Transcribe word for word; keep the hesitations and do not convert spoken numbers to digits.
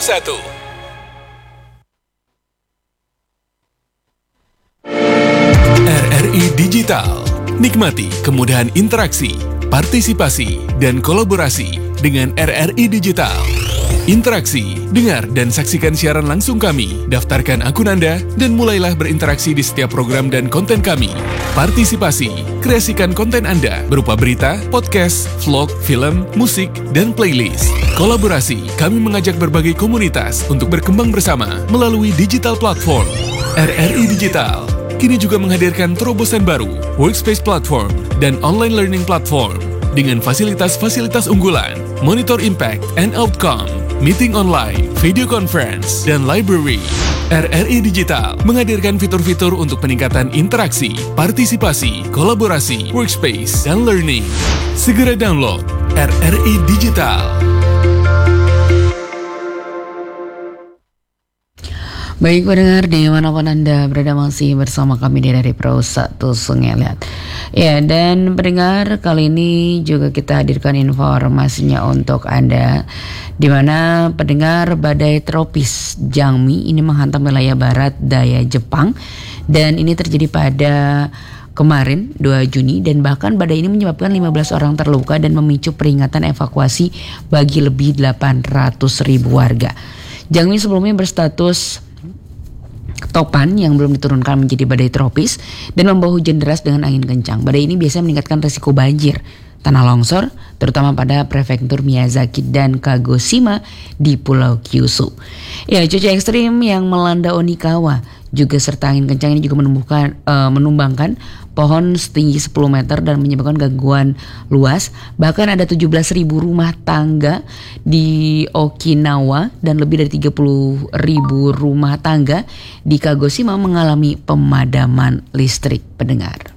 satu. R R I Digital. Nikmati kemudahan interaksi, partisipasi, dan kolaborasi dengan R R I Digital. Interaksi, dengar dan saksikan siaran langsung kami, daftarkan akun Anda, dan mulailah berinteraksi di setiap program dan konten kami. Partisipasi, kreasikan konten Anda berupa berita, podcast, vlog, film, musik, dan playlist. Kolaborasi, kami mengajak berbagai komunitas untuk berkembang bersama melalui digital platform. R R I Digital kini juga menghadirkan terobosan baru, workspace platform, dan online learning platform dengan fasilitas-fasilitas unggulan, monitor impact and outcome, meeting online, video conference, dan library. R R I Digital menghadirkan fitur-fitur untuk peningkatan interaksi, partisipasi, kolaborasi, workspace, dan learning. Segera download R R I Digital. Baik pendengar, dimanapun Anda berada masih bersama kami di dari Pro satu Sungai Liat. Ya, dan pendengar, kali ini juga kita hadirkan informasinya untuk Anda, di mana pendengar badai tropis Jangmi ini menghantam wilayah barat daya Jepang, dan ini terjadi pada kemarin dua Juni, dan bahkan badai ini menyebabkan lima belas orang terluka dan memicu peringatan evakuasi bagi lebih delapan ratus ribu warga. Jangmi sebelumnya berstatus topan yang belum diturunkan menjadi badai tropis dan membawa hujan deras dengan angin kencang. Badai ini biasanya meningkatkan risiko banjir, tanah longsor, terutama pada prefektur Miyazaki dan Kagoshima di Pulau Kyushu. Ya, cuaca ekstrim yang melanda Onikawa juga serta angin kencang ini juga menumbuhkan, uh, menumbangkan pohon setinggi sepuluh meter dan menyebabkan gangguan luas. Bahkan ada tujuh belas ribu rumah tangga di Okinawa dan lebih dari tiga puluh ribu rumah tangga di Kagoshima mengalami pemadaman listrik, pendengar.